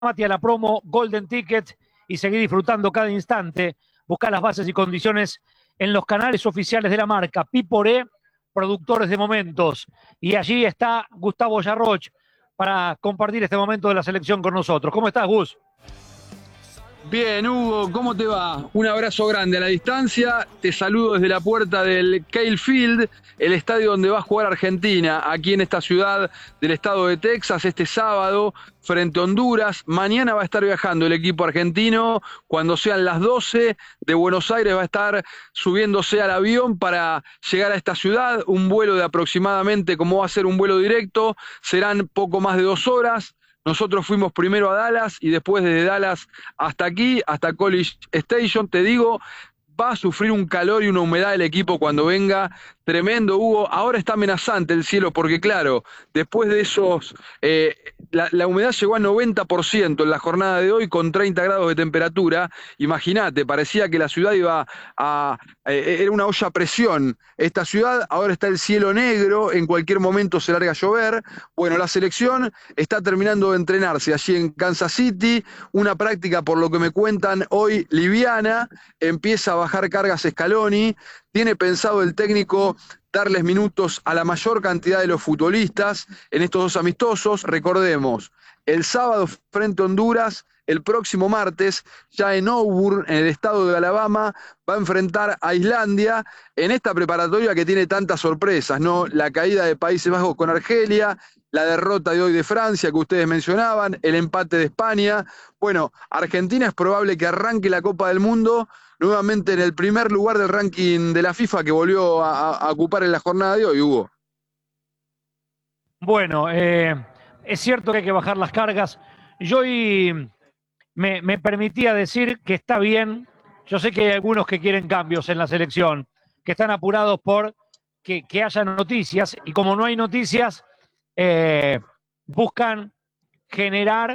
Sumate a la promo Golden Ticket y seguí disfrutando cada instante. Busca las bases y condiciones en los canales oficiales de la marca Piporé, productores de momentos. Y allí está Gustavo Yarroch para compartir este momento de la selección con nosotros. ¿Cómo estás, Gus? Bien, Hugo, ¿cómo te va? Un abrazo grande a la distancia. Te saludo desde la puerta del Kale Field, el estadio donde va a jugar Argentina, aquí en esta ciudad del estado de Texas, este sábado, frente a Honduras. Mañana va a estar viajando el equipo argentino. Cuando sean las 12 de Buenos Aires va a estar subiéndose al avión para llegar a esta ciudad. Un vuelo de aproximadamente, como va a ser un vuelo directo, serán poco más de 2 horas. Nosotros fuimos primero a Dallas y después desde Dallas hasta aquí, hasta College Station. Te digo, va a sufrir un calor y una humedad el equipo cuando venga. Tremendo, Hugo. Ahora está amenazante el cielo porque, claro, después de esos... la humedad llegó a 90% en la jornada de hoy con 30 grados de temperatura. Imagínate, parecía que la ciudad iba a... era una olla a presión. Esta ciudad, ahora está el cielo negro, en cualquier momento se larga a llover. Bueno, la selección está terminando de entrenarse allí en Kansas City. Una práctica, por lo que me cuentan hoy, liviana. Empieza a bajar cargas Scaloni. Tiene pensado el técnico darles minutos a la mayor cantidad de los futbolistas en estos dos amistosos. Recordemos, el sábado frente a Honduras, el próximo martes, ya en Auburn, en el estado de Alabama, va a enfrentar a Islandia en esta preparatoria que tiene tantas sorpresas, ¿no? La caída de Países Bajos con Argelia, la derrota de hoy de Francia que ustedes mencionaban, el empate de España. Bueno, Argentina es probable que arranque la Copa del Mundo nuevamente en el primer lugar del ranking de la FIFA que volvió a ocupar en la jornada de hoy, Hugo. Bueno, es cierto que hay que bajar las cargas. Yo hoy me permitía decir que está bien. Yo sé que hay algunos que quieren cambios en la selección, que están apurados por que haya noticias, y como no hay noticias, buscan generar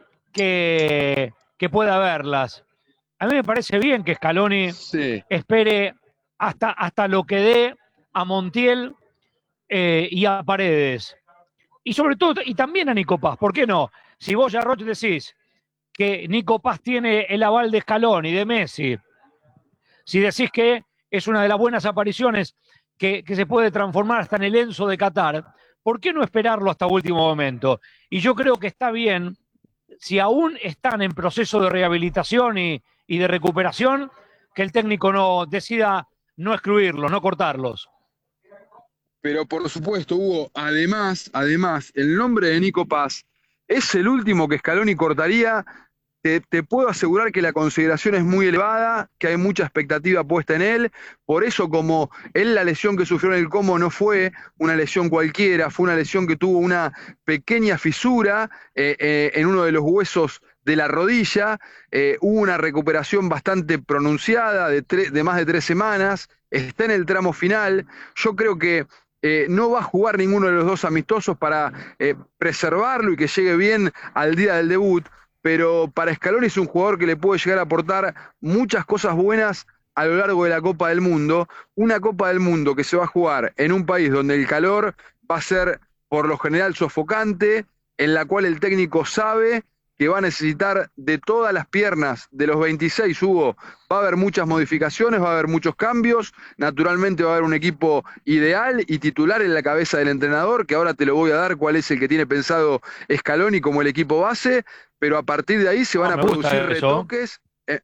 que pueda haberlas. A mí me parece bien que Scaloni espere hasta lo que dé a Montiel y a Paredes. Y sobre todo, y también a Nico Paz, ¿por qué no? Si vos, Yarroch, decís que Nico Paz tiene el aval de Scaloni, de Messi, si decís que es una de las buenas apariciones que se puede transformar hasta en el Enzo de Qatar, ¿por qué no esperarlo hasta último momento? Y yo creo que está bien, si aún están en proceso de rehabilitación y de recuperación, que el técnico no decida no excluirlos, no cortarlos. Pero por supuesto, Hugo, además, el nombre de Nico Paz es el último que Scaloni cortaría. Te puedo asegurar que la consideración es muy elevada, que hay mucha expectativa puesta en él. Por eso, como él, la lesión que sufrió en el Como no fue una lesión cualquiera, fue una lesión que tuvo una pequeña fisura en uno de los huesos de la rodilla. Hubo una recuperación bastante pronunciada de más de 3 semanas. Está en el tramo final. Yo creo que no va a jugar ninguno de los dos amistosos para preservarlo y que llegue bien al día del debut. Pero para Scaloni es un jugador que le puede llegar a aportar muchas cosas buenas a lo largo de la Copa del Mundo. Una Copa del Mundo que se va a jugar en un país donde el calor va a ser por lo general sofocante, en la cual el técnico sabe que va a necesitar de todas las piernas de los 26, Hugo. Va a haber muchas modificaciones, va a haber muchos cambios. Naturalmente va a haber un equipo ideal y titular en la cabeza del entrenador, que ahora te lo voy a dar cuál es el que tiene pensado Scaloni como el equipo base, pero a partir de ahí se van a producir retoques.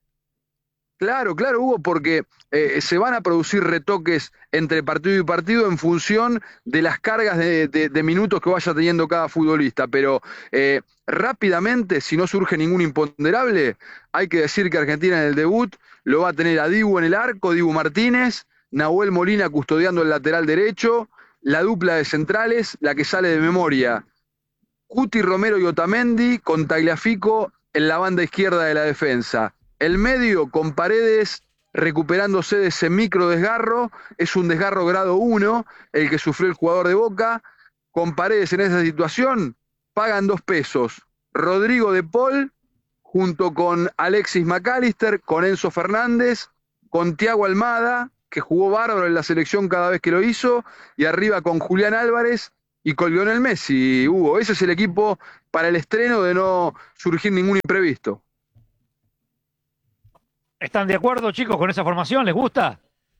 Claro, Hugo, porque se van a producir retoques entre partido y partido en función de las cargas de minutos que vaya teniendo cada futbolista, pero rápidamente, si no surge ningún imponderable, hay que decir que Argentina en el debut lo va a tener a Dibu en el arco, Dibu Martínez, Nahuel Molina custodiando el lateral derecho, la dupla de centrales, la que sale de memoria, Cuti Romero y Otamendi, con Tagliafico en la banda izquierda de la defensa. El medio con Paredes recuperándose de ese micro desgarro, es un desgarro grado 1, el que sufrió el jugador de Boca. Con Paredes en esa situación, pagan 2 pesos. Rodrigo de Paul, junto con Alexis McAllister, con Enzo Fernández, con Thiago Almada, que jugó bárbaro en la selección cada vez que lo hizo, y arriba con Julián Álvarez y con Lionel Messi, Hugo. Ese es el equipo para el estreno de no surgir ningún imprevisto. ¿Están de acuerdo, chicos, con esa formación? ¿Les gusta?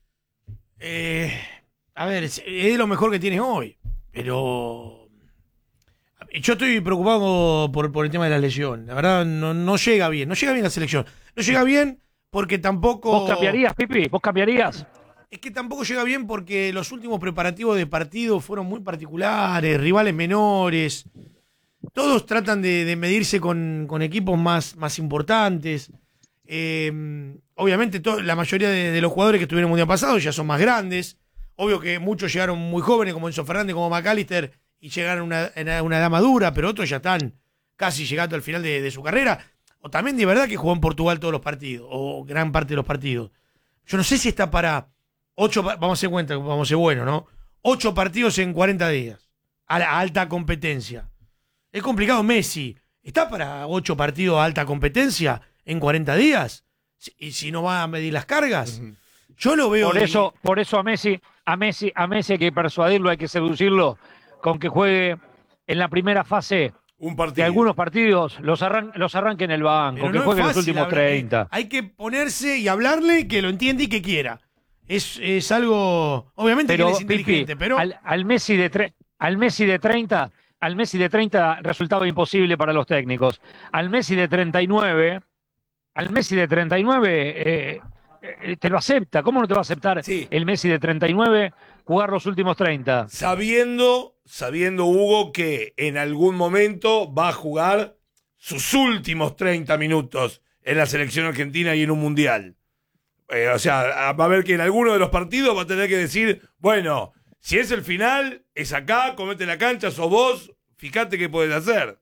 A ver, es lo mejor que tienes hoy, pero yo estoy preocupado por el tema de la lesión. La verdad, no llega bien la selección. No llega bien porque tampoco... ¿Vos cambiarías, Pipi? ¿Vos cambiarías? Es que tampoco llega bien porque los últimos preparativos de partido fueron muy particulares, rivales menores. Todos tratan de medirse con equipos más importantes. Obviamente la mayoría de los jugadores que estuvieron el mundial pasado ya son más grandes. Obvio que muchos llegaron muy jóvenes, como Enzo Fernández, como McAllister, y llegaron a una edad madura, pero otros ya están casi llegando al final de su carrera. O también de verdad que jugó en Portugal todos los partidos, o gran parte de los partidos. Yo no sé si está para 8, vamos a hacer cuenta, vamos a ser buenos, ¿no? 8 partidos en 40 días, a alta competencia. Es complicado. Messi, ¿está para 8 partidos a alta competencia en 40 días? ¿Y si no va a medir las cargas? Yo lo veo... Por eso a Messi hay que persuadirlo, hay que seducirlo con que juegue en la primera fase de algunos partidos, los arranque en el banco, que juegue los últimos 30. Hay que ponerse y hablarle que lo entiende y que quiera. Es algo... Obviamente que él es inteligente, Pipi, pero... Al Messi de 30 resultaba imposible para los técnicos. Al Messi de 39 te lo acepta. ¿Cómo no te va a aceptar el Messi de 39 jugar los últimos 30? Sabiendo, Hugo, que en algún momento va a jugar sus últimos 30 minutos en la selección argentina y en un mundial. O sea, va a ver que en alguno de los partidos va a tener que decir, bueno, si es el final, es acá, comete la cancha, sos vos, fíjate qué podés hacer.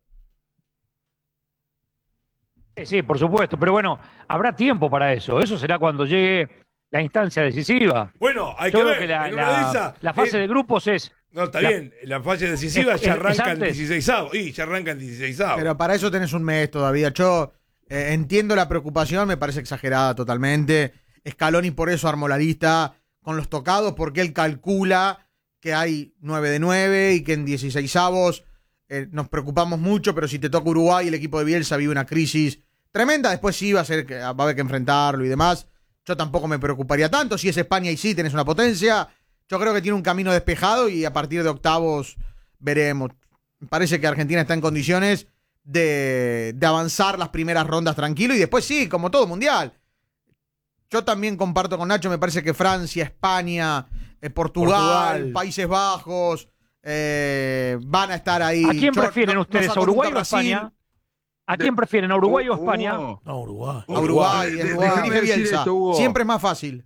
Sí, por supuesto, pero bueno, habrá tiempo para eso. Eso será cuando llegue la instancia decisiva. Bueno, hay Yo que creo ver. que la fase de grupos es... No, está bien, la fase decisiva ya arranca en 16avos. Y ya arranca en 16avos. Pero para eso tenés un mes todavía. Yo entiendo la preocupación, me parece exagerada totalmente. Scaloni por eso armó la lista con los tocados, porque él calcula que hay 9 de 9 y que en 16avos nos preocupamos mucho, pero si te toca Uruguay, el equipo de Bielsa vive una crisis tremenda. Después sí va a haber que enfrentarlo y demás. Yo tampoco me preocuparía tanto. Si es España y sí tenés una potencia, yo creo que tiene un camino despejado y a partir de octavos veremos. Me parece que Argentina está en condiciones de avanzar las primeras rondas tranquilo y después sí, como todo mundial. Yo también comparto con Nacho, me parece que Francia, España, Portugal, Países Bajos van a estar ahí. ¿A quién prefieren ustedes, a Uruguay o a España? ¿A quién prefieren, a Uruguay o a España? A Uruguay. A Uruguay. Siempre es más fácil.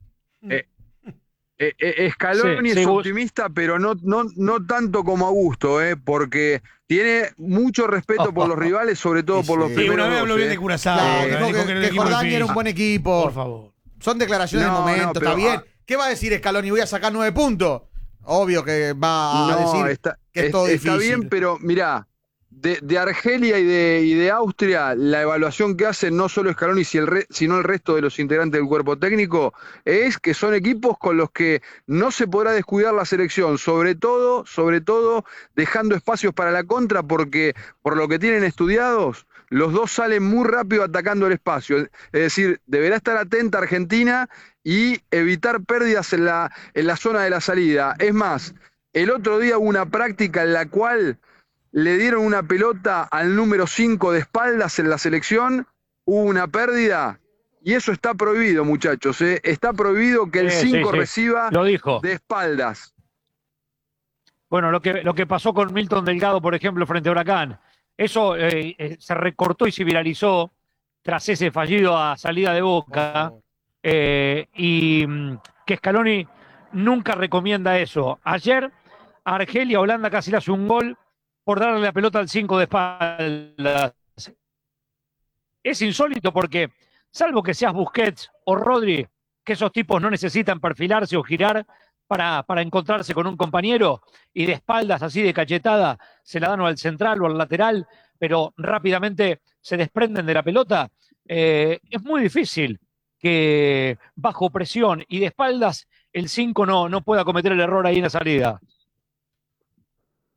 Scaloni es optimista, pero no tanto como Augusto, porque tiene mucho respeto por los rivales, sobre todo por los primeros. Una vez habló bien de Curazao. Dijo que Jordania era un buen equipo. Por favor. Son declaraciones de momento, está bien. ¿Qué va a decir Scaloni? Voy a sacar 9 puntos. Obvio que va a decir que es todo difícil. Está bien, pero mirá, de Argelia y de Austria, la evaluación que hacen no solo Scaloni, sino el resto de los integrantes del cuerpo técnico, es que son equipos con los que no se podrá descuidar la selección, sobre todo dejando espacios para la contra, porque por lo que tienen estudiados, los dos salen muy rápido atacando el espacio. Es decir, deberá estar atenta Argentina y evitar pérdidas en la zona de la salida. Es más, el otro día hubo una práctica en la cual le dieron una pelota al número 5 de espaldas en la selección, hubo una pérdida, y eso está prohibido, muchachos. Está prohibido que el 5 reciba de espaldas. Bueno, lo que pasó con Milton Delgado, por ejemplo, frente a Huracán, eso se recortó y se viralizó tras ese fallido a salida de Boca, y que Scaloni nunca recomienda eso. Ayer Argelia, Holanda casi le hace un gol por darle la pelota al 5 de espaldas. Es insólito porque, salvo que seas Busquets o Rodri, que esos tipos no necesitan perfilarse o girar para encontrarse con un compañero, y de espaldas, así de cachetada, se la dan o al central o al lateral, pero rápidamente se desprenden de la pelota, es muy difícil que bajo presión y de espaldas el 5 no pueda cometer el error ahí en la salida.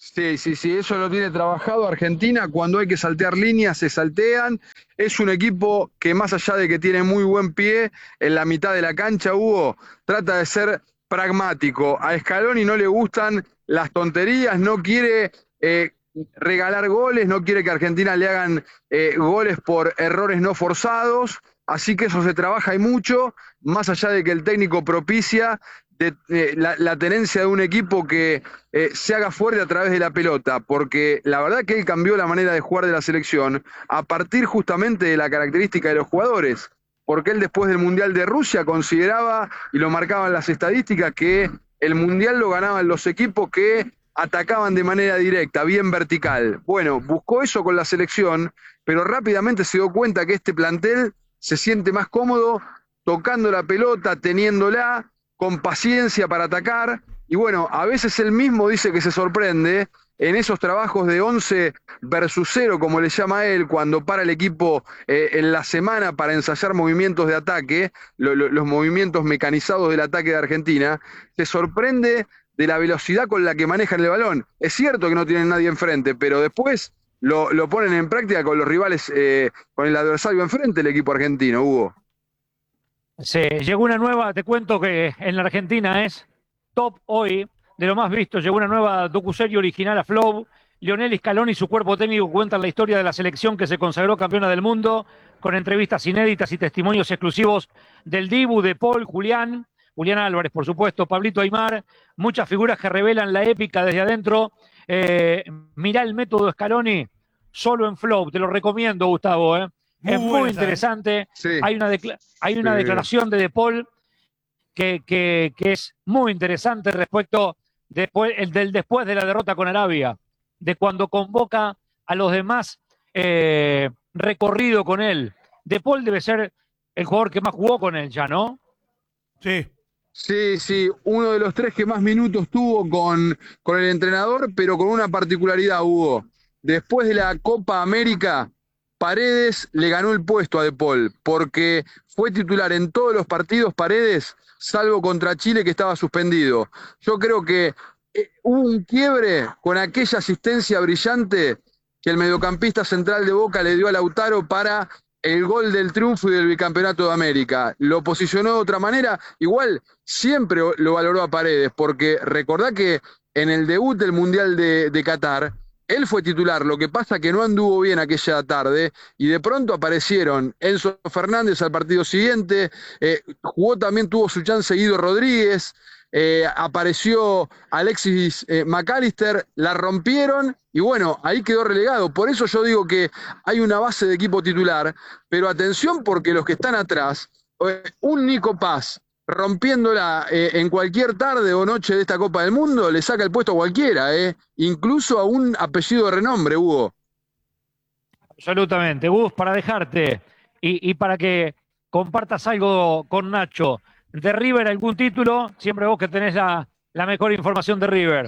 Sí, eso lo tiene trabajado Argentina. Cuando hay que saltear líneas, se saltean. Es un equipo que más allá de que tiene muy buen pie en la mitad de la cancha, Hugo, trata de ser pragmático. A Scaloni no le gustan las tonterías, no quiere regalar goles, no quiere que a Argentina le hagan goles por errores no forzados. Así que eso se trabaja y mucho, más allá de que el técnico propicia la tenencia de un equipo que se haga fuerte a través de la pelota, porque la verdad que él cambió la manera de jugar de la selección a partir justamente de la característica de los jugadores, porque él después del Mundial de Rusia consideraba, y lo marcaban las estadísticas, que el Mundial lo ganaban los equipos que atacaban de manera directa, bien vertical. Bueno, buscó eso con la selección, pero rápidamente se dio cuenta que este plantel se siente más cómodo tocando la pelota, teniéndola, con paciencia para atacar, y bueno, a veces él mismo dice que se sorprende en esos trabajos de 11 versus 0, como le llama él, cuando para el equipo en la semana para ensayar movimientos de ataque, los movimientos mecanizados del ataque de Argentina, se sorprende de la velocidad con la que manejan el balón. Es cierto que no tienen nadie enfrente, pero después lo ponen en práctica con los rivales, con el adversario enfrente, el equipo argentino, Hugo. Sí, llegó una nueva, te cuento que en la Argentina es top hoy, de lo más visto, llegó una nueva docuserie original a Flow. Lionel Scaloni y su cuerpo técnico cuentan la historia de la selección que se consagró campeona del mundo, con entrevistas inéditas y testimonios exclusivos del Dibu, de Paul, Julián Álvarez, por supuesto, Pablito Aimar, muchas figuras que revelan la épica desde adentro. Mirá el método Scaloni solo en Flow, te lo recomiendo, Gustavo, es muy interesante. Sí. Hay una declaración de Paul que es muy interesante respecto del después de la derrota con Arabia, de cuando convoca a los demás recorrido con él. De Paul debe ser el jugador que más jugó con él ya, ¿no? Sí. Sí, uno de los 3 que más minutos tuvo con el entrenador, pero con una particularidad, Hugo. Después de la Copa América, Paredes le ganó el puesto a De Paul, porque fue titular en todos los partidos Paredes, salvo contra Chile que estaba suspendido. Yo creo que hubo un quiebre con aquella asistencia brillante que el mediocampista central de Boca le dio a Lautaro para el gol del triunfo y del bicampeonato de América. Lo posicionó de otra manera, igual siempre lo valoró a Paredes, porque recordá que en el debut del Mundial de Qatar, él fue titular, lo que pasa que no anduvo bien aquella tarde y de pronto aparecieron Enzo Fernández al partido siguiente, jugó también, tuvo su chance Guido Rodríguez, apareció Alexis McAllister, la rompieron y bueno, ahí quedó relegado. Por eso yo digo que hay una base de equipo titular, pero atención porque los que están atrás, un Nico Paz rompiéndola en cualquier tarde o noche de esta Copa del Mundo, le saca el puesto a cualquiera, incluso a un apellido de renombre, Hugo. Absolutamente. Gus, para dejarte y para que compartas algo con Nacho, de River algún título, siempre vos que tenés la mejor información de River.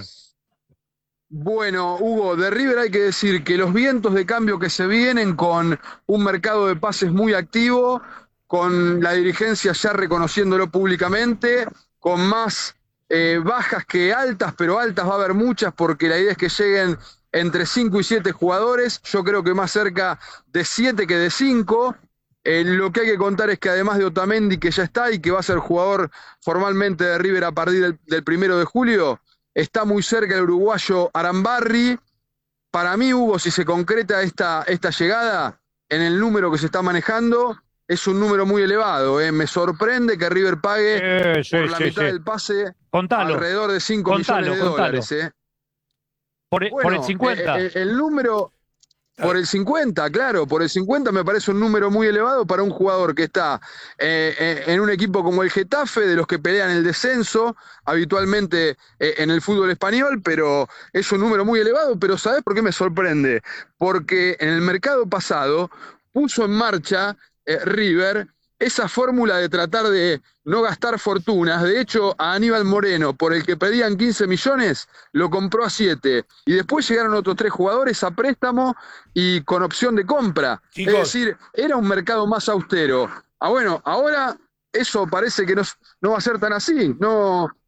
Bueno, Hugo, de River hay que decir que los vientos de cambio que se vienen con un mercado de pases muy activo, con la dirigencia ya reconociéndolo públicamente, con más bajas que altas, pero altas va a haber muchas porque la idea es que lleguen entre 5 y 7 jugadores, yo creo que más cerca de 7 que de 5. Lo que hay que contar es que además de Otamendi, que ya está y que va a ser jugador formalmente de River a partir del 1 de julio, está muy cerca el uruguayo Arambarri. Para mí, Hugo, si se concreta esta llegada en el número que se está manejando, es un número muy elevado. Me sorprende que River pague por la mitad del pase alrededor de 5 millones de dólares. Por el 50. El número... Por el 50, claro, por el 50 me parece un número muy elevado para un jugador que está en un equipo como el Getafe, de los que pelean el descenso habitualmente en el fútbol español, pero es un número muy elevado. Pero ¿sabés por qué me sorprende? Porque en el mercado pasado puso en marcha River esa fórmula de tratar de no gastar fortunas. De hecho, a Aníbal Moreno, por el que pedían 15 millones, lo compró a 7. Y después llegaron otros 3 jugadores a préstamo y con opción de compra. Chicos, es decir, era un mercado más austero. Bueno, ahora eso parece que no va a ser tan así. No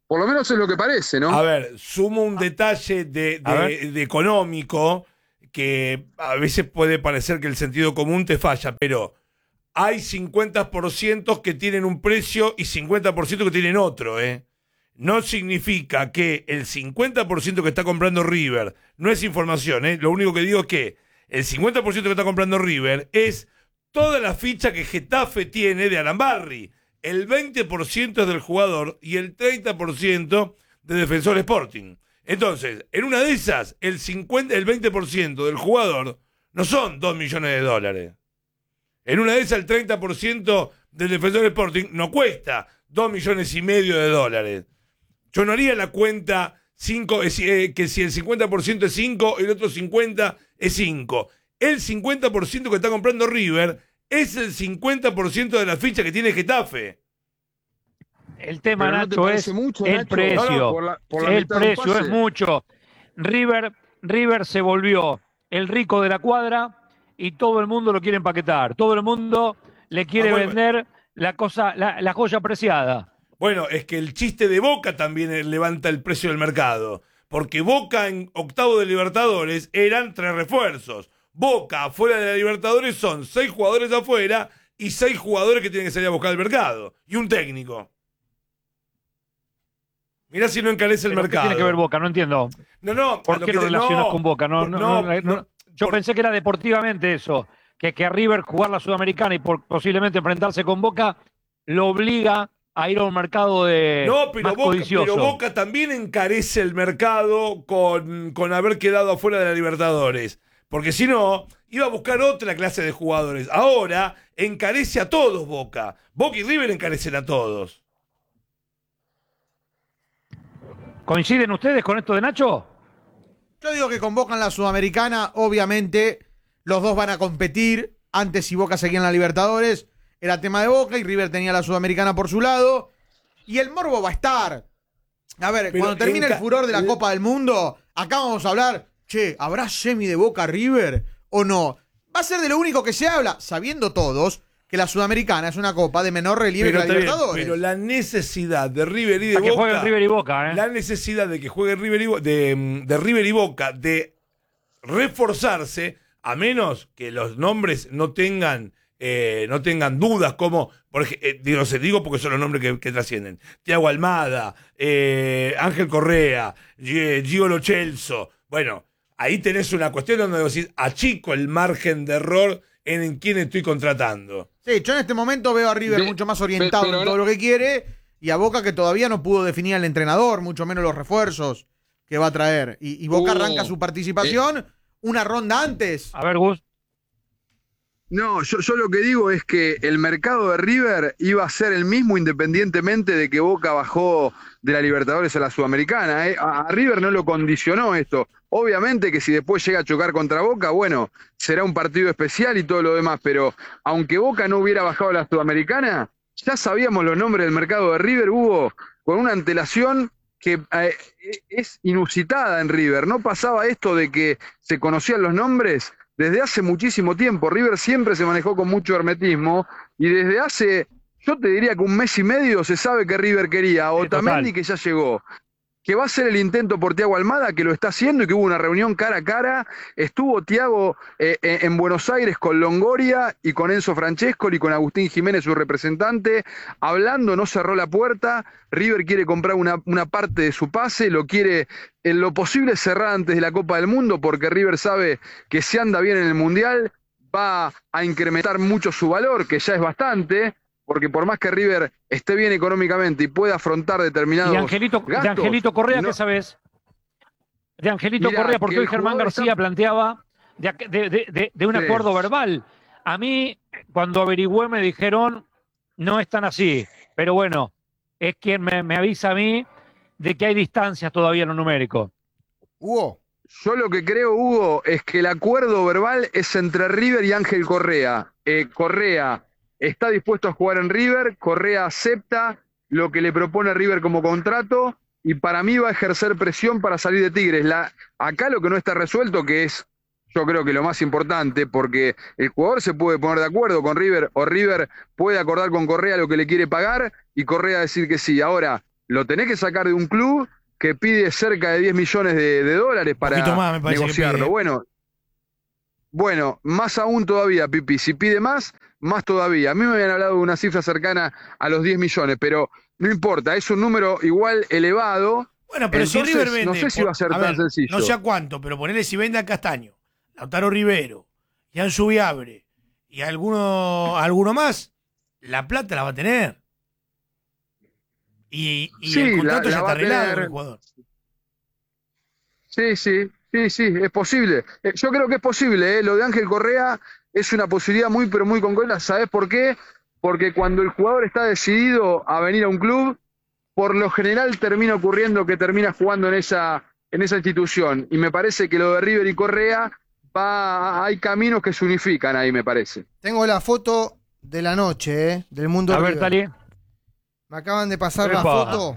Por lo menos es lo que parece, ¿no? A ver, sumo un detalle de económico que a veces puede parecer que el sentido común te falla, pero hay 50% que tienen un precio y 50% que tienen otro, ¿eh? No significa que el 50% que está comprando River, no es información, ¿eh? Lo único que digo es que el 50% que está comprando River es toda la ficha que Getafe tiene de Arambarri. El 20% es del jugador y el 30% de Defensor Sporting. Entonces, en una de esas, el 20% del jugador no son 2 millones de dólares. En una de esas, el 30% del Defensor Sporting no cuesta 2 millones y medio de dólares. Yo no haría la cuenta que si el 50% es 5, el otro 50% es 5. El 50% que está comprando River es el 50% de la ficha que tiene Getafe. El tema, Pero Nacho, ¿no te parece es mucho, el Nacho? precio. No, por la El mitad de un precio pase. es mucho. River se volvió el rico de la cuadra y todo el mundo lo quiere empaquetar. Todo el mundo le quiere vender la joya preciada. Bueno, es que el chiste de Boca también levanta el precio del mercado. Porque Boca en octavo de Libertadores eran 3 refuerzos. Boca afuera de la Libertadores son 6 jugadores afuera y 6 jugadores que tienen que salir a buscar el mercado. Y un técnico. Mirá si no encarece el mercado. ¿Qué tiene que ver Boca? No entiendo. No. ¿Por qué lo relacionas con Boca? Yo pensé que era deportivamente eso. Que a River jugar la Sudamericana y posiblemente enfrentarse con Boca lo obliga a ir a un mercado más codicioso. Pero Boca también encarece el mercado con haber quedado afuera de la Libertadores. Porque si no, iba a buscar otra clase de jugadores. Ahora encarece a todos Boca. Boca y River encarecen a todos. ¿Coinciden ustedes con esto de Nacho? Yo digo que con Boca en la Sudamericana, obviamente, los dos van a competir. Antes, si Boca seguía en la Libertadores, era tema de Boca y River tenía la Sudamericana por su lado. Y el morbo va a estar. A ver, cuando termine el furor de la Copa del Mundo, acá vamos a hablar, che, ¿habrá semi de Boca River o no? Va a ser de lo único que se habla, sabiendo todos que la Sudamericana es una copa de menor relieve que la Libertadores. Pero la necesidad de River y de Boca... que jueguen River y Boca, ¿eh? La necesidad de que jueguen River y de River y Boca de reforzarse, a menos que los nombres no tengan dudas, como, digo porque son los nombres que trascienden. Thiago Almada, Ángel Correa, Gio Lo Celso. Bueno, ahí tenés una cuestión donde decís, achico el margen de error en quién estoy contratando. Sí, yo en este momento veo a River mucho más orientado en todo lo que quiere y a Boca que todavía no pudo definir al entrenador, mucho menos los refuerzos que va a traer. Y Boca arranca su participación una ronda antes. A ver, Gus. No, yo lo que digo es que el mercado de River iba a ser el mismo independientemente de que Boca bajó de la Libertadores a la Sudamericana. A River no lo condicionó esto. Obviamente que si después llega a chocar contra Boca, bueno, será un partido especial y todo lo demás, pero aunque Boca no hubiera bajado a la Sudamericana, ya sabíamos los nombres del mercado de River, Hugo, con una antelación que es inusitada en River. No pasaba esto de que se conocían los nombres desde hace muchísimo tiempo. River siempre se manejó con mucho hermetismo y desde hace, yo te diría que 1 mes y medio se sabe que River quería a Otamendi, que ya llegó, que va a ser el intento por Thiago Almada, que lo está haciendo y que hubo una reunión cara a cara. Estuvo Thiago en Buenos Aires con Longoria y con Enzo Francescoli y con Agustín Jiménez, su representante, hablando, no cerró la puerta. River quiere comprar una parte de su pase, lo quiere en lo posible cerrar antes de la Copa del Mundo, porque River sabe que si anda bien en el Mundial va a incrementar mucho su valor, que ya es bastante, porque por más que River esté bien económicamente y pueda afrontar determinados gastos... De Angelito Correa, ¿qué sabes? De Angelito Correa, porque hoy Germán García planteaba de un acuerdo verbal. A mí, cuando averigüé, me dijeron, no es tan así, pero bueno, es quien me avisa a mí de que hay distancias todavía en lo numérico. Hugo. Yo lo que creo, Hugo, es que el acuerdo verbal es entre River y Ángel Correa. Correa está dispuesto a jugar en River, Correa acepta lo que le propone River como contrato y para mí va a ejercer presión para salir de Tigres. Acá lo que no está resuelto, que es yo creo que lo más importante, porque el jugador se puede poner de acuerdo con River o River puede acordar con Correa lo que le quiere pagar y Correa decir que sí. Ahora, Lo tenés que sacar de un club que pide cerca de 10 millones de dólares para más, me parece negociarlo. que pide. Bueno, más aún todavía, Pipi. Si pide más todavía. A mí me habían hablado de una cifra cercana a los 10 millones, pero no importa, es un número igual elevado. Bueno, pero Entonces, si River vende. no sé si va a ser tan sencillo. No sé a cuánto, pero ponele si vende a Castaño, Lautaro Rivero, y a Subiabre, y a alguno más, la plata la va a tener. Y Sí, el contrato la ya va está a arreglado tener. con el jugador. Sí, es posible. Yo creo que es posible, ¿eh? Lo de Ángel Correa es una posibilidad muy, pero muy concreta. ¿Sabés por qué? Porque cuando el jugador está decidido a venir a un club, por lo general termina ocurriendo que termina jugando en esa institución. Y me parece que lo de River y Correa, hay caminos que se unifican ahí, me parece. Tengo la foto de la noche, del mundo A ver, River. Tali. Me acaban de pasar la Epa. foto.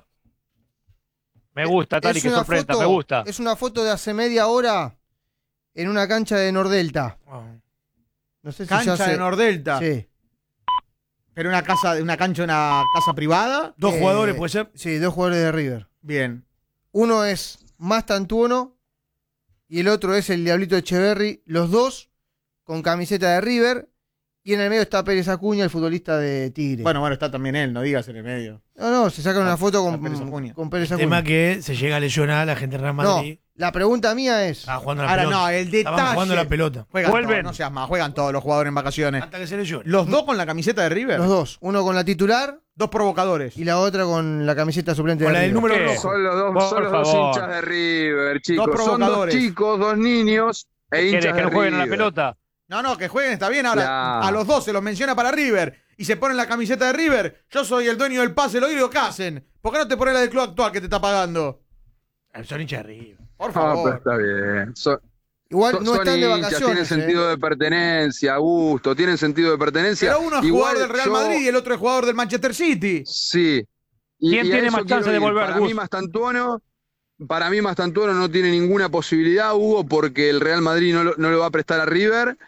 Me gusta, Tali, que una sorprenda, foto- me gusta. Es una foto de hace media hora en una cancha de Nordelta. No sé si Cancha ya se... de Nordelta. Sí. Pero una cancha de una casa privada. Dos jugadores, puede ser. Sí, dos jugadores de River. Bien. Uno es Mastantuono y el otro es el Diablito Echeverry. Los dos con camiseta de River. Y en el medio está Pérez Acuña, el futbolista de Tigre. Bueno, está también él, no digas en el medio. No, se sacan una foto con Pérez Acuña. con Pérez El Acuña. tema que se llega a lesionar la gente de Real Madrid. No, la pregunta mía es... Estaba jugando la Ahora pelota. no, el Estaban detalle. jugando la pelota. Juegan Vuelven. todos, no seas más, juegan todos los jugadores en vacaciones. Hasta que se lesione. Los dos con la camiseta de River. Los dos. Uno con la titular Dos provocadores. y la otra con la camiseta suplente Con de la del River. número ¿Qué? rojo. Son los dos, Por son los dos favor. hinchas de River, chicos. Dos Son dos provocadores. chicos, dos niños e hinchas ¿Querés que de no jueguen a la River. pelota? No, que jueguen, está bien. Ahora, Claro. a los dos se los menciona para River y se ponen la camiseta de River. Yo soy el dueño del pase, lo digo, ¿qué hacen? ¿Por qué no te pones la del club actual que te está pagando? Son hinchas de River. Por Ah, pero favor. está bien. Igual no son están de hinchas, vacaciones. tienen sentido de pertenencia, Augusto, tienen sentido de pertenencia. Pero uno es Igual jugador del Real yo- Madrid y el otro es jugador del Manchester City. Sí. ¿Quién a tiene eso más chance quiero de ir. volver, Para Gus? mí Mastantuono no tiene ninguna posibilidad, Hugo, porque el Real Madrid no lo va a prestar a River.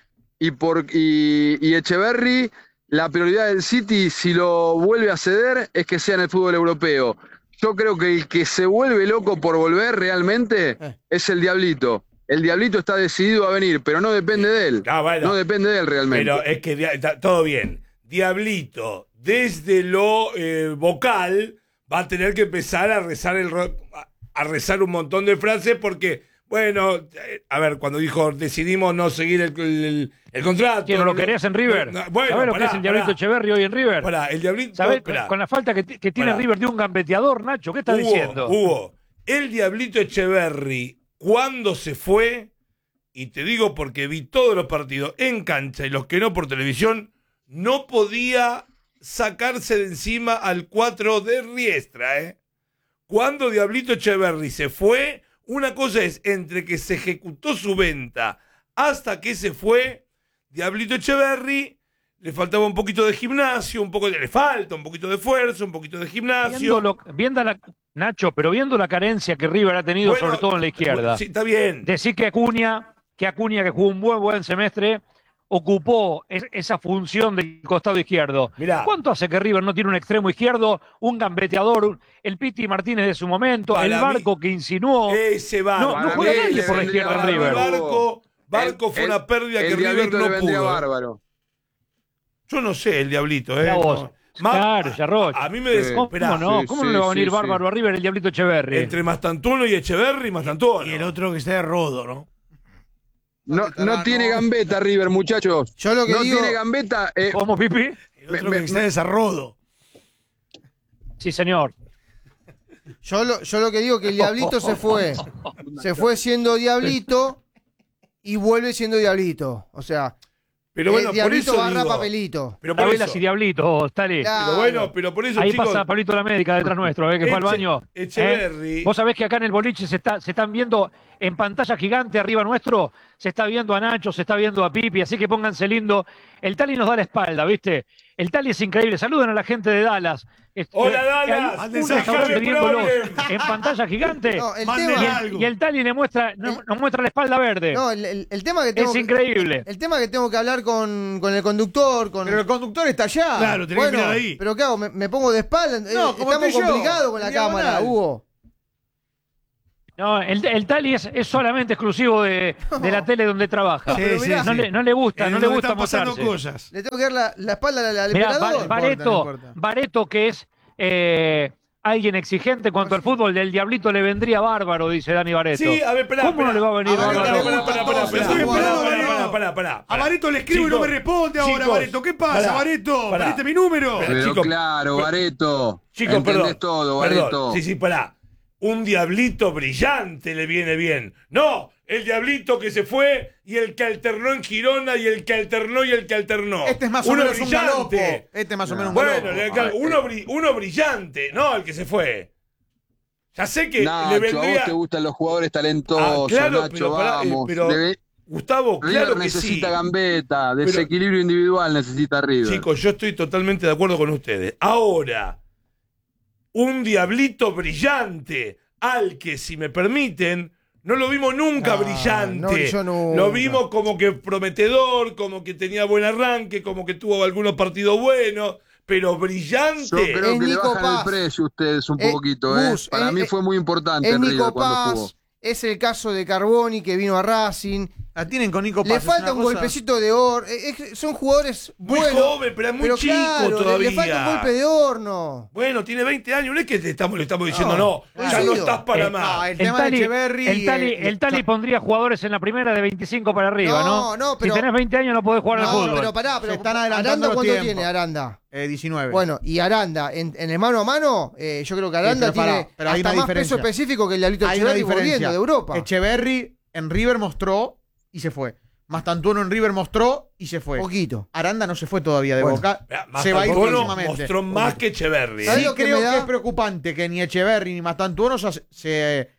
Y Echeverry, la prioridad del City, si lo vuelve a ceder, es que sea en el fútbol europeo. Yo creo que el que se vuelve loco por volver realmente es el Diablito. El Diablito está decidido a venir, pero no depende de él. Ah, bueno. No depende de él realmente. Pero es que todo bien. Diablito, desde lo vocal, va a tener que empezar a rezar a rezar un montón de frases porque, bueno, a ver, cuando dijo decidimos no seguir el contrato. ¿Quién no lo querés en River? Bueno, ¿Sabés lo que es el Diablito Echeverry hoy en River? Pará, el Diablito. ¿Sabés? Pará. Con la falta que tiene Pará. River de un gambeteador, Nacho, ¿qué estás diciendo? Hugo, el Diablito Echeverry, cuando se fue, y te digo porque vi todos los partidos en cancha y los que no por televisión, no podía sacarse de encima al 4 de Riestra, ¿eh? Cuando Diablito Echeverry se fue, una cosa es entre que se ejecutó su venta hasta que se fue, Diablito Echeverry le faltaba un poquito de gimnasio, le falta un poquito de esfuerzo, un poquito de gimnasio. Nacho, pero viendo la carencia que River ha tenido, Bueno, sobre todo en la izquierda. Sí, está bien. Decir que Acuña, que jugó un buen semestre, ocupó esa función del costado izquierdo. Mirá. ¿Cuánto hace que River no tiene un extremo izquierdo, un gambeteador, el Piti Martínez de su momento, Para el mí- Barco que insinuó? Ese Barco. No juega mí nadie le por la vendría izquierda en bárbaro. River. Barco fue una pérdida que el River Diablito no le vendría pudo. bárbaro. Yo no sé, el Diablito, Mirá vos. Claro, Yarroch. A mí me Sí. desespera. ¿Cómo no? Sí, ¿Cómo no le va a venir sí, bárbaro a River el Diablito Echeverry? Entre Mastantuono y Echeverry, Mastantuono. Y el otro que está de Rodo, ¿no? No tiene gambeta River, muchachos. Yo lo que no digo... tiene gambeta. ¿Cómo, Pipi? El otro que está de Rodo. Sí, señor. Yo lo que digo es que el Diablito se fue. Se fue siendo Diablito y vuelve siendo Diablito. O sea, Pero bueno, el por Diablito eso barra digo, papelito. Pero por Tabelas eso. y Diablito, Tali. Claro. Pero bueno, pero por eso, Ahí chicos, pasa Pablito la médica detrás nuestro, que fue al baño. Echeverry. Vos sabés que acá en el boliche se están viendo en pantalla gigante arriba nuestro, se está viendo a Nacho, se está viendo a Pipi, así que pónganse lindo. El Tali nos da la espalda, ¿viste? El Tali es increíble. Saluden a la gente de Dallas. Hola, Dallas. Hay un restaurante viéndolos en pantalla gigante. No, el Manden tema, algo. Y el Tali nos muestra la espalda verde. no, el tema que tengo Es increíble. el tema que tengo que hablar con el conductor, Pero el conductor está allá. Claro, tenés que bueno, mirar ahí. pero ¿qué hago? ¿Me pongo de espalda? No, como estamos estoy yo, complicados con la en cámara, diagonal. Hugo. No, el Tali es solamente exclusivo de la tele donde trabaja. Sí, pero sí, mirá, sí. No le gusta, En no le donde gusta están pasando mostrarse. cosas. Le tengo que dar la espalda al Mirá, emperador. no importa. Bareto, que es alguien exigente cuanto al fútbol, del Diablito le vendría bárbaro, dice Dani Bareto. Sí, a ver, esperá. ¿Cómo no le va a venir A Bareto bárbaro? le gusta todo, Estoy esperando, Pará. A Bareto le escribo y no me responde ahora, Chicos, Bareto. ¿Qué pasa, pará, Bareto? pará. ¿Perdiste mi número? Pero, Pero chicos, claro, Bareto. Chicos, entendés perdón. todo, Perdón. Bareto. Sí, pará. Un diablito brillante le viene bien. No, el diablito que se fue y el que alternó en Girona y el que alternó y el que alternó. Este es más o Uno menos un galopo. brillante. Este es más o menos un Bueno, galopo. uno brillante, no el que se fue. Ya sé que Nacho, le a vendría. vos te gustan los jugadores talentosos, claro, Nacho, pero pará, vamos. pero- Gustavo, River claro que sí. necesita gambeta, desequilibrio individual necesita River. Chicos, yo estoy totalmente de acuerdo con ustedes. Ahora, un diablito brillante al que, si me permiten, no lo vimos nunca No, brillante. no brilló nunca. Lo vimos como que prometedor, como que tenía buen arranque, como que tuvo algunos partidos buenos, pero brillante. Yo creo Es que le Nico bajan Paz. el precio ustedes un poquito, Gus, Para mí fue muy importante Es en River Nico cuando Paz, jugó. es el caso de Carboni que vino a Racing. La tienen con Nico Paz. Le es falta una un cosa- golpecito de oro. Son jugadores Muy buenos. joven, pero es muy chico claro, todavía. Le falta un golpe de horno. Bueno, tiene 20 años, no es que le estamos diciendo, no, ya coincido. no estás para No, más. el tema de Echeverry. El Tali pondría jugadores en la primera de 25 para arriba, ¿no? No, pero- si tenés 20 años no podés jugar al No, fútbol. pero pará, pero Se están adelantando Aranda, los ¿cuánto tiempos. tiene Aranda? 19. Bueno, y Aranda, en el mano a mano, yo creo que Aranda pero pará, tiene pero hay hasta una más diferencia. peso específico que el Diablito Hay una Echeverri volviendo diferencia. de Europa. Echeverry en River mostró y se fue. Mastantuono en River mostró y se fue. Poquito. Aranda no se fue todavía de Bueno. Boca. Mirá, Se va a ir Mastantuono próximamente. mostró más que Echeverri. ¿Sabés Sí, lo que creo me da? que es preocupante que ni Echeverry ni Mastantuono se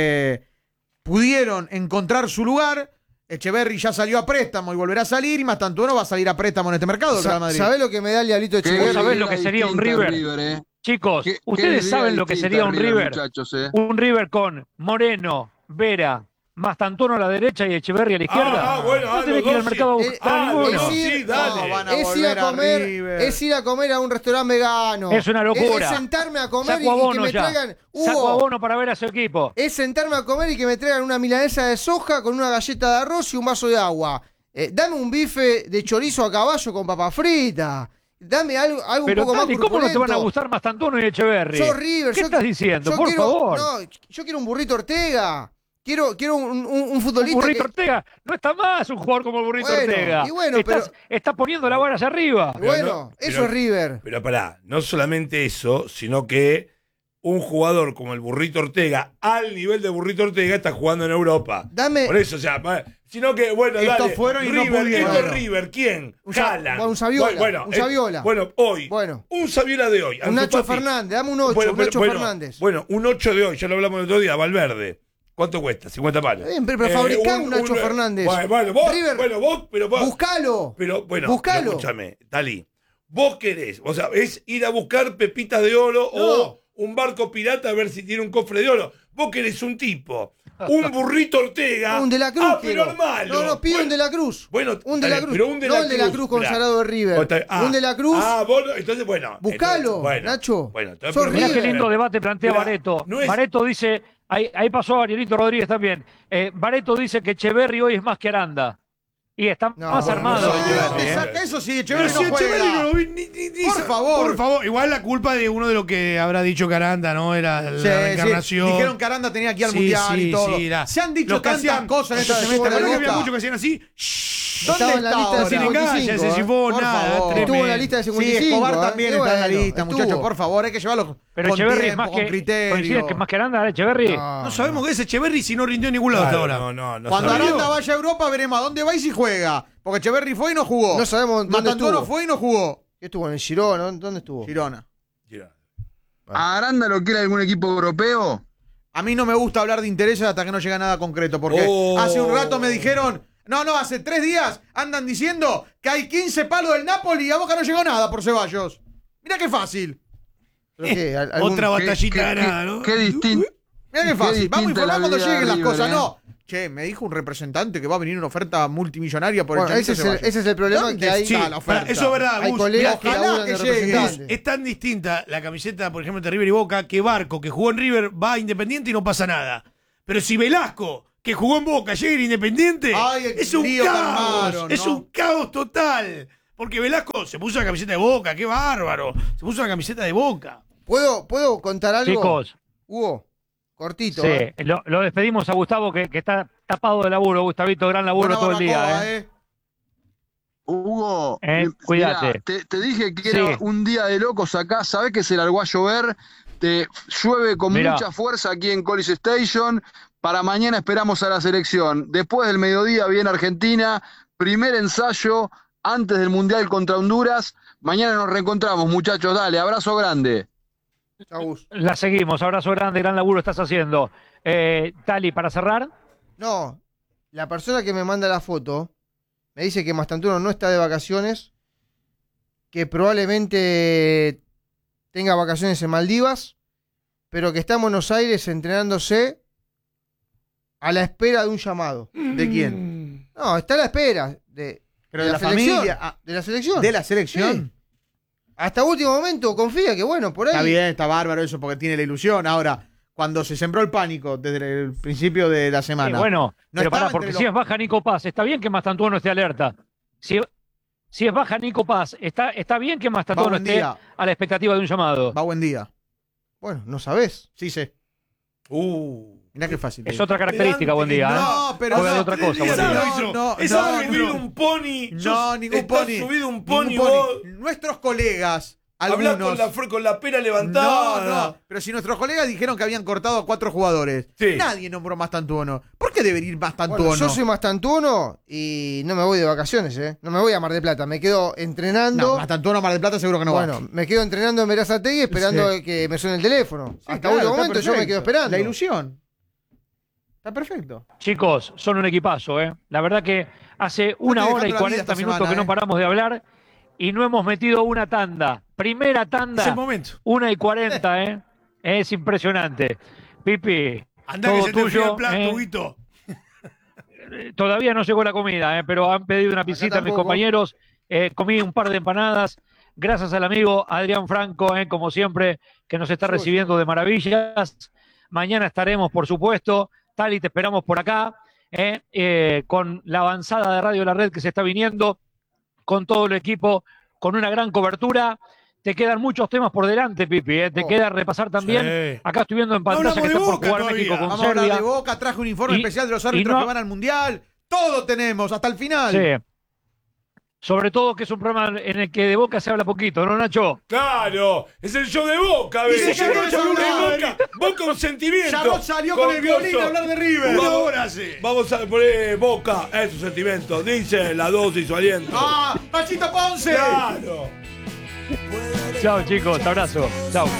pudieron encontrar su lugar. Echeverry ya salió a préstamo y volverá a salir, y Mastantuono va a salir a préstamo en este mercado del Real Madrid. ¿Sabés lo que me da el Diablito Qué Echeverri? ¿Sabés lo liga que sería un distinta River? Chicos, Qué ustedes liga saben lo que distinta sería un River. muchachos, Un River con Moreno, Vera, Mastantuono a la derecha y Echeverri a la izquierda. bueno, no tenés que ir al mercado a buscar ninguno. sí, dale. No, van a Es ir volver a comer, River. es ir a comer a un restaurante vegano. Es una locura. Es sentarme a comer Saco y que abono me ya. traigan. Saco Hugo, abono para ver a su equipo. es sentarme a comer y que me traigan una milanesa de soja con una galleta de arroz y un vaso de agua. Dame un bife de chorizo a caballo con papa frita. Dame algo Pero un poco Tali, más ¿cómo no te van a corpulento. gustar Mastantuono y Echeverri? Sos River. ¿Qué estás diciendo? yo Por quiero- favor. No, yo quiero un burrito Ortega. Quiero un Un futbolista. Burrito que- Ortega no está más un jugador como el Burrito Bueno, Ortega. y bueno, Estás poniendo la vara allá arriba. Bueno, Pero eso no- es River. Pero pará, no solamente eso, sino que un jugador como el Burrito Ortega, al nivel de Burrito Ortega, está jugando en Europa. Dame- Por eso, o sea, sino que, bueno, Estos dale. fueron y no River, pudieron. esto es River, ¿quién? Haaland. un Saviola, un Saviola. Bueno, hoy. Bueno. Un Saviola de hoy. Un Ansu Nacho Fati. Fernández, dame un 8, Bueno, un pero- Nacho bueno, Fernández. Bueno, un 8 de hoy, ya lo hablamos el otro día, Valverde. ¿Cuánto cuesta? 50 palos. Bien, pero fabricá un Nacho Fernández. Bueno, vos, River, pero vos. Buscalo. Pero bueno, Buscalo. pero escúchame, Tali. Vos querés, o sea, es ir a buscar pepitas de oro o un barco pirata a ver si tiene un cofre de oro. Vos querés un tipo, un Burrito Ortega. Un de la Cruz. Pero quiero. hermano. No, pido un de la Cruz. Bueno, Un de la dale, Cruz. pero un de no la el de la Cruz, Cruz consagrado de mirá. River. Un de la Cruz. Vos, entonces, bueno. Buscalo, entonces, bueno, Nacho. Bueno, entonces, Sos pero- Mirá River. qué lindo debate plantea Mirá, Bareto. no es- Bareto dice, ahí pasó Arielito Rodríguez también. Bareto dice que Echeverri hoy es más que Aranda. Y está más bueno, armado no, Echeverri. ¿Dónde saca eso si Echeverry Pero si no juega? Echeverri no lo vi ni Por favor. Por favor, igual la culpa de uno de lo que habrá dicho Caranda, ¿no? Era la Sí, reencarnación. sí. Dijeron que Aranda tenía que ir al Sí, mundial y sí, todo. sí, Se han dicho lo que tantas hacían- cosas en este Estaba semestre. ¿Te acuerdas que había Boca? muchos que hacían así? ¿Dónde Estaba en la está lista de ahora? Sin engaños, 55, se sifó, Por nada. favor. tremendo. Estuvo en la lista de Sí, 55. Escobar también está en la lista, Estuvo. muchachos. Por favor, hay que llevarlo Pero con Echeverri es tiempo, más con que. criterio. ¿Coincides que es más que Aranda, Echeverri? No sabemos qué es Echeverri si no rindió en ningún lado hasta Claro, ahora. no Cuando sabía. Aranda vaya a Europa, veremos a dónde va y si juega. Porque Echeverri fue y no jugó. No sabemos dónde Matantuono estuvo. fue y no jugó. Estuvo en el Girona, ¿dónde estuvo? Girona. ¿A Aranda lo quiere algún equipo europeo? A mí no me gusta hablar de intereses hasta que no llega nada concreto. Porque Oh. hace un rato me dijeron, No, hace 3 días andan diciendo que hay 15 palos del Napoli y a Boca no llegó nada por Ceballos. Mirá qué fácil. Pero qué, Otra batallita ganada, ¿no? Qué distinto. Mirá qué fácil. Vamos a informar cuando lleguen las River, cosas. No. Che, me dijo un representante que va a venir una oferta multimillonaria por el Chanito Ceballos. Ese es el problema ¿Dónde que hay. está la oferta? Eso es verdad, Hay Gus. colegas que ojalá laburan que de llegue. representantes. Es tan distinta la camiseta, por ejemplo, de River y Boca, que Barco, que jugó en River, va a Independiente y no pasa nada. Pero si Velasco, que jugó en Boca, llega a Independiente, Ay, el es un lío que caos. armaron, Es ¿no? un caos total. Porque Velasco se puso la camiseta de Boca, qué bárbaro. Se puso la camiseta de Boca. ¿Puedo contar algo? Chicos, Hugo, cortito. sí, lo despedimos a Gustavo, que está tapado de laburo. Gustavito, gran laburo Buena todo el día. barbacoa, Hugo, Cuídate. mirá, te dije que Sí. era un día de locos acá, sabés que se largó a llover, te llueve con Mirá. mucha fuerza aquí en College Station, para mañana esperamos a la selección, después del mediodía viene Argentina, primer ensayo antes del Mundial contra Honduras, mañana nos reencontramos muchachos, dale, abrazo grande. Chau, Gus. La seguimos. Abrazo grande, gran laburo estás haciendo. Tali, para cerrar. No, la persona que me manda la foto me dice que Mastantuono no está de vacaciones, que probablemente tenga vacaciones en Maldivas, pero que está en Buenos Aires entrenándose a la espera de un llamado. ¿De quién? No, está a la espera Pero de la selección, familia. Ah, de la selección. ¿de la selección? Sí. Hasta último momento confía que bueno, por ahí. Está bien, está bárbaro eso porque tiene la ilusión. Ahora, cuando se sembró el pánico desde el principio de la semana. Bueno, No pero estaba pará, porque entre si los- es baja Nico Paz, está bien que Mastantuono esté alerta. Si es baja Nico Paz, está bien que Mastantuono buen esté día. a la expectativa de un llamado. Va buen día. Bueno, no sabés. Sí sé. Mirá qué fácil. Es otra característica, buen día. No, pero Juega no, de otra cosa, buen Esa día. lo hizo. No, Esa no, ha subido no. un pony. No, ningún Está pony. subido un pony, Ningún vos. Nuestros colegas, Hablá algunos. con la pera levantada. No, pero si nuestros colegas dijeron que habían cortado a 4 jugadores, Sí. nadie nombró Mastantuono. ¿Por qué debería ir Mastantuono? Bueno, yo soy Mastantuono y no me voy de vacaciones, ¿eh? No me voy a Mar del Plata, me quedo entrenando. No, Mastantuono a Mar del Plata seguro que no va. Bueno, me quedo entrenando en Verazategui esperando Sí. que me suene el teléfono. Sí, Hasta claro, último está momento yo me perfecto. quedo esperando. La ilusión. Está perfecto. Chicos, son un equipazo, ¿eh? La verdad que hace una estoy hora y dejando la vida 40 esta minutos semana, que no paramos de hablar y no hemos metido una tanda. Primera Es el tanda, momento. 1:40, ¿eh? Es impresionante. Pipi, Andá que todo se te enfría el tuyo. plato, ¿eh? Huguito. Todavía no llegó la comida, pero han pedido una pisita mis tampoco. compañeros. Comí un par de empanadas. Gracias al amigo Adrián Franco, como siempre, que nos está recibiendo de maravillas. Mañana estaremos, por supuesto. Tali, te esperamos por acá, con la avanzada de Radio La Red que se está viniendo, con todo el equipo, con una gran cobertura. Te quedan muchos temas por delante, Pipi. Te queda repasar también. Sí. Acá estoy viendo en pantalla hablamos que de está por Boca jugar todavía. México con Vamos a hablar Serbia. de Boca, traje un informe Y- especial de los y árbitros no- que van al Mundial. Todo tenemos, hasta el final. Sí. Sobre todo que es un programa en el que de Boca se habla poquito, ¿no, Nacho? Claro, es el show de Boca, ¿Y de ¿ves? qué querés hablar? Boca un sentimiento. Charrot salió con el violín a hablar de River. Una Vamos- hora sí. Vamos a poner Boca, es un sentimiento. Dice la dosis su aliento. ¡Ah! ¡Machito Ponce! Claro. Chao, chicos. Abrazo. Chao.